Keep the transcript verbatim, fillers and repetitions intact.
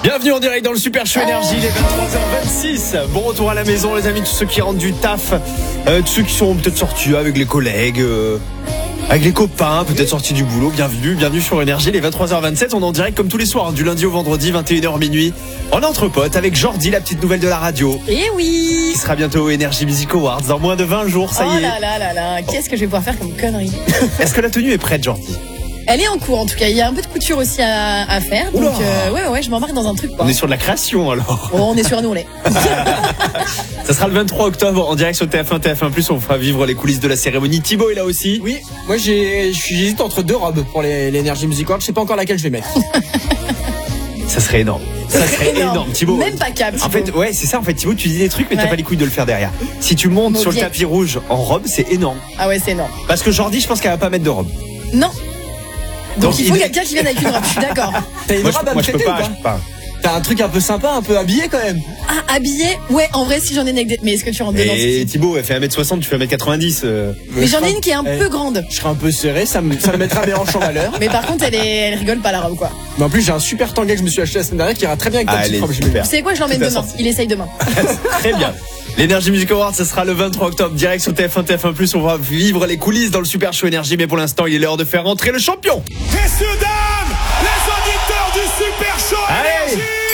Bienvenue en direct dans le Super Show Énergie, les vingt-trois heures vingt-six. Bon retour à la maison les amis, tous ceux qui rentrent du taf, euh, tous ceux qui sont peut-être sortis avec les collègues, euh, avec les copains, peut-être sortis du boulot. Bienvenue, bienvenue sur Énergie, les vingt-trois heures vingt-sept. On est en direct comme tous les soirs, hein, du lundi au vendredi, vingt et une heures minuit. En entre potes avec Jordi, la petite nouvelle de la radio. Eh oui. Qui sera bientôt au Energy Music Awards dans moins de vingt jours, ça oh y est. là là là là, qu'est-ce que je vais pouvoir faire comme connerie. Est-ce que la tenue est prête, Jordi? Elle est en cours en tout cas, il y a un peu de couture aussi à, à faire. Donc euh, ouais ouais, je m'embarque dans un truc quoi. On est sur de la création alors. Oh, on est sur un ourlet. Ça sera le vingt-trois octobre en direct sur T F un, T F un plus, on fera vivre les coulisses de la cérémonie. Thibaut est là aussi. Oui, moi j'ai, j'hésite entre deux robes pour les, l'Energy Music Awards, je sais pas encore laquelle je vais mettre. Ça serait énorme. Ça serait énorme, énorme. Thibaut. Même pas cap. En fait, ouais, c'est ça. En fait, Thibaut, tu dis des trucs, mais ouais. T'as pas les couilles de le faire derrière. Si tu montes Mauvier. Sur le tapis rouge en robe, c'est énorme. Ah ouais, c'est énorme. Parce que Jordi, je pense qu'elle va pas mettre de robe. Non. Donc, Donc il faut il... quelqu'un qui vienne avec une robe. Je suis d'accord. T'as une moi, robe je, à moi, me je peux prêter pas, ou je peux pas. T'as un truc un peu sympa, un peu habillé quand même. Ah, habillé? Ouais, en vrai, si j'en ai une avec des... Mais est-ce que tu rentres dedans? Et Thibaut, elle fait un mètre soixante, tu fais un mètre quatre-vingt-dix. Euh... Mais, mais j'en ai une qui est un eh, peu grande. Je serai un peu serré, ça me, ça me mettra mes hanches en valeur. Mais par contre, elle, est... elle rigole pas la robe, quoi. Mais en plus, j'ai un super tanguay que je me suis acheté la semaine dernière qui ira très bien avec ta ah, petite robe. Vous savez quoi, je l'emmène demain. Il essaye demain. Très bien. L'Energy Music Awards, ce sera le vingt-trois octobre, direct sur T F un, T F un plus. On va vivre les coulisses dans le Super Show Énergie. Mais pour l'instant, il est l'heure de faire rentrer le champion. Messieurs, dames, les auditeurs du Super Show Énergie.